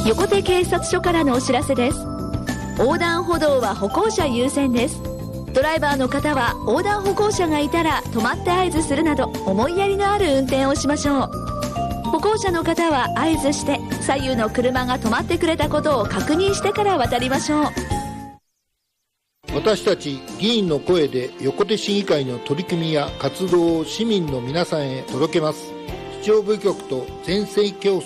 横手警察署からのお知らせです。横断歩道は歩行者優先です。ドライバーの方は横断歩行者がいたら止まって合図するなど思いやりのある運転をしましょう。歩行者の方は合図して左右の車が止まってくれたことを確認してから渡りましょう。 私たち議員の声で横手市議会の取り組みや活動を市民の皆さんへ届けます。視聴部局と全盛競争